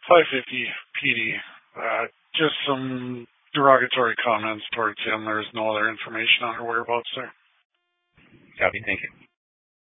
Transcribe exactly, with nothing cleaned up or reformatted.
five fifty P D. Uh, just some derogatory comments towards him. There's no other information on her whereabouts there. Copy. Thank you.